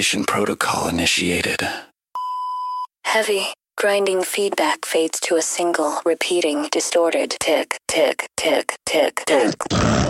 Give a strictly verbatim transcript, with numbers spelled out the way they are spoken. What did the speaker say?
Activation protocol initiated. Heavy, grinding feedback fades to a single, repeating, distorted tick, tick, tick, tick, tick.